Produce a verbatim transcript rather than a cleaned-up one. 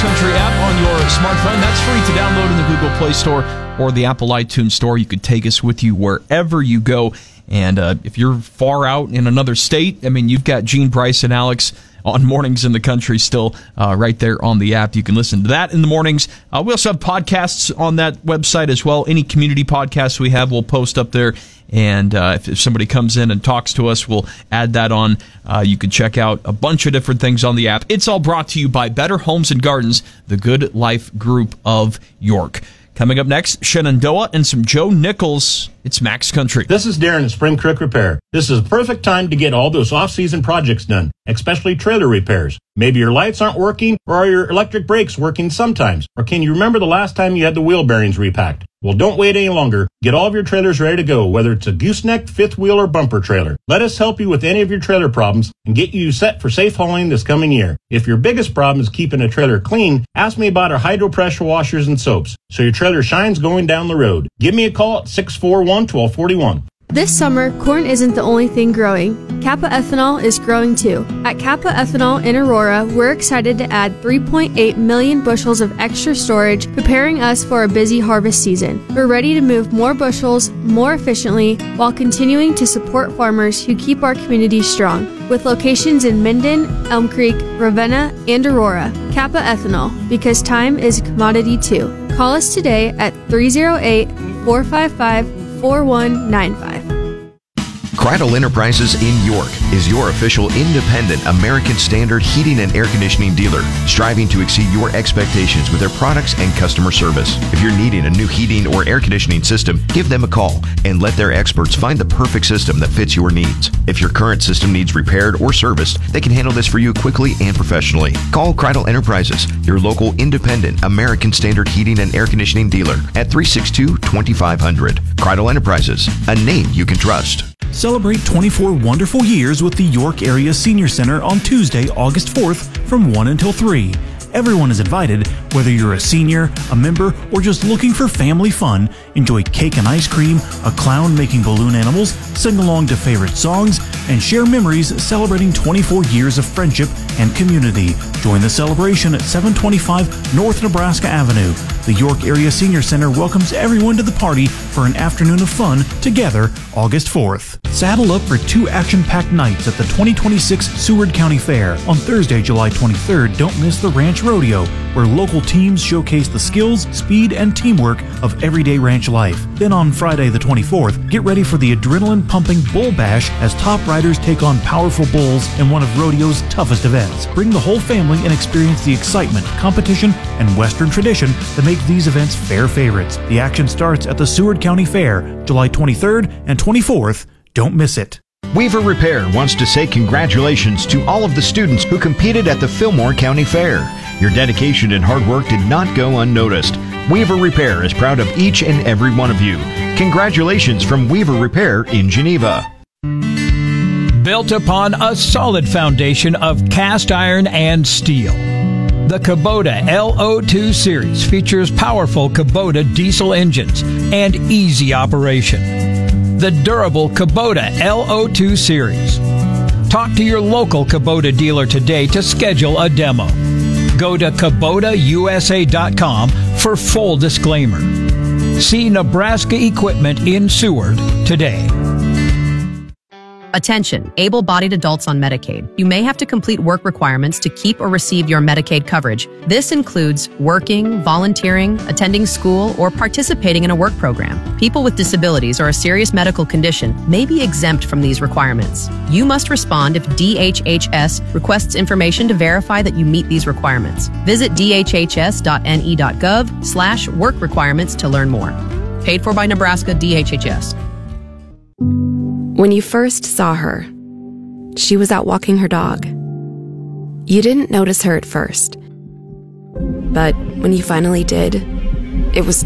Country app on your smartphone. That's free to download in the Google Play Store or the Apple iTunes Store. You could take us with you wherever you go. And uh, if you're far out in another state, I mean, you've got Gene, Bryce, and Alex on Mornings in the Country still uh, right there on the app. You can listen to that in the mornings. Uh, we also have podcasts on that website as well. Any community podcasts we have, we'll post up there. And uh, if, if somebody comes in and talks to us, we'll add that on. Uh, you can check out a bunch of different things on the app. It's all brought to you by Better Homes and Gardens, the Good Life Group of York. Coming up next, Shenandoah and some Joe Nichols. It's Max Country. This is Darren at Spring Creek Repair. This is a perfect time to get all those off-season projects done, especially trailer repairs. Maybe your lights aren't working, or are your electric brakes working sometimes? Or can you remember the last time you had the wheel bearings repacked? Well, don't wait any longer. Get all of your trailers ready to go, whether it's a gooseneck, fifth wheel, or bumper trailer. Let us help you with any of your trailer problems and get you set for safe hauling this coming year. If your biggest problem is keeping a trailer clean, ask me about our hydro pressure washers and soaps, so your trailer shines going down the road. Give me a call at six four one, one two four one. This summer, corn isn't the only thing growing. Kappa Ethanol is growing too. At Kappa Ethanol in Aurora, we're excited to add three point eight million bushels of extra storage, preparing us for a busy harvest season. We're ready to move more bushels more efficiently while continuing to support farmers who keep our community strong. With locations in Minden, Elm Creek, Ravenna, and Aurora. Kappa Ethanol, because time is a commodity too. Call us today at three oh eight, four five five, four one nine five. Cradle Enterprises in York is your official independent American Standard heating and air conditioning dealer, striving to exceed your expectations with their products and customer service. If you're needing a new heating or air conditioning system, give them a call and let their experts find the perfect system that fits your needs. If your current system needs repaired or serviced, they can handle this for you quickly and professionally. Call Cradle Enterprises, your local independent American Standard heating and air conditioning dealer at three six two, two five zero zero. Cradle Enterprises, a name you can trust. Celebrate twenty-four wonderful years with the York Area Senior Center on Tuesday, August fourth from one until three. Everyone is invited, whether you're a senior, a member, or just looking for family fun. Enjoy cake and ice cream, a clown making balloon animals, sing along to favorite songs, and share memories celebrating twenty-four years of friendship and community. Join the celebration at seven twenty-five North Nebraska Avenue. The York Area Senior Center welcomes everyone to the party for an afternoon of fun together August fourth. Saddle up for two action-packed nights at the twenty twenty-six Seward County Fair. On Thursday, July twenty-third, don't miss the Ranch Rodeo, where local teams showcase the skills, speed, and teamwork of everyday ranch life. Then on Friday the twenty-fourth, get ready for the adrenaline-pumping Bull Bash as top riders take on powerful bulls in one of rodeo's toughest events. Bring the whole family and experience the excitement, competition, and Western tradition that make these events fair favorites. The action starts at the Seward County Fair, July twenty-third and twenty-fourth. Don't miss it. Weaver Repair wants to say congratulations to all of the students who competed at the Fillmore County Fair. Your dedication and hard work did not go unnoticed. Weaver Repair is proud of each and every one of you. Congratulations from Weaver Repair in Geneva. Built upon a solid foundation of cast iron and steel, the Kubota L O two Series features powerful Kubota diesel engines and easy operation. The durable Kubota L O two Series. Talk to your local Kubota dealer today to schedule a demo. Go to Kubota U S A dot com for full disclaimer. See Nebraska Equipment in Seward today. Attention, able-bodied adults on Medicaid. You may have to complete work requirements to keep or receive your Medicaid coverage. This includes working, volunteering, attending school, or participating in a work program. People with disabilities or a serious medical condition may be exempt from these requirements. You must respond if D H H S requests information to verify that you meet these requirements. Visit D H H S dot N E dot gov slash work requirements to learn more. Paid for by Nebraska D H H S. When you first saw her, she was out walking her dog. You didn't notice her at first, but when you finally did, it was